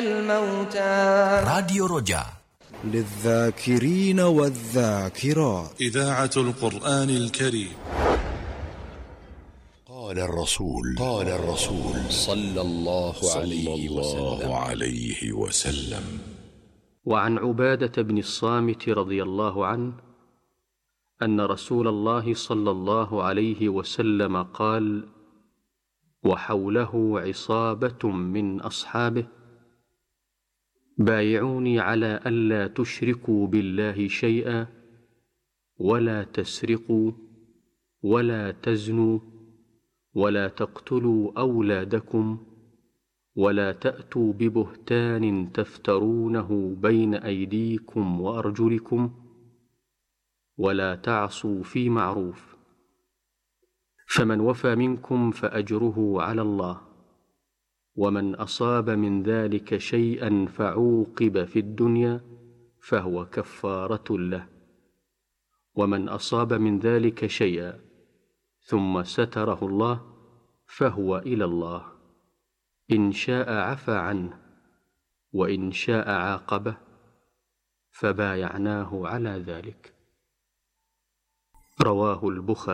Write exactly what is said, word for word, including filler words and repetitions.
الموتى. راديو رجاء للذاكرين والذاكرات. إذاعة القرآن الكريم. قال الرسول قال الرسول صلى الله عليه وسلم, عليه وسلم وعن عبادة بن الصامت رضي الله عنه أن رسول الله صلى الله عليه وسلم قال: وحوله عصابة من أصحابه: بايعوني على ألا تشركوا بالله شيئا، ولا تسرقوا، ولا تزنوا، ولا تقتلوا أولادكم، ولا تأتوا ببهتان تفترونه بين أيديكم وأرجلكم، ولا تعصوا في معروف، فمن وفى منكم فأجره على الله، ومن أصاب من ذلك شيئا فعوقب في الدنيا فهو كفارة له، ومن أصاب من ذلك شيئا ثم ستره الله فهو إلى الله، إن شاء عفى عنه وإن شاء عاقبه، فبايعناه على ذلك. رواه البخاري.